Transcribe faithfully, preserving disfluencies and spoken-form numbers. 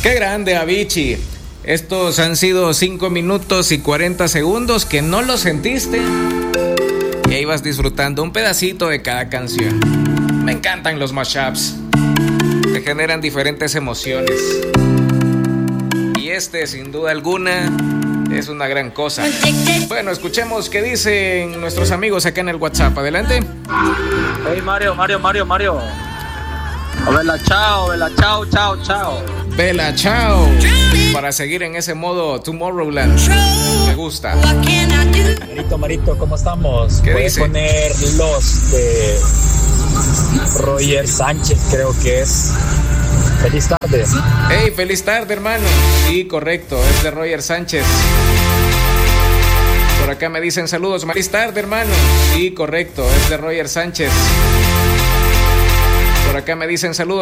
Qué grande, Avicii. Estos han sido cinco minutos y cuarenta segundos que no lo sentiste. Y ahí vas disfrutando un pedacito de cada canción. Me encantan los mashups. Te generan diferentes emociones. Y este, sin duda alguna, es una gran cosa. Bueno, escuchemos qué dicen nuestros amigos acá en el WhatsApp. Adelante. Hey, Mario, Mario, Mario, Mario. Vela, chao, vela, chao, chao, chao. Vela, chao. Para seguir en ese modo Tomorrowland. Me gusta. Marito, Marito, ¿cómo estamos? ¿Qué Voy dice? a poner Los de Roger Sánchez, creo que es. Feliz tarde. Hey, feliz tarde, hermano. Sí, correcto, es de Roger Sánchez. Por acá me dicen saludos. Feliz tarde, hermano. Sí, correcto, es de Roger Sánchez. Por acá me dicen saludos.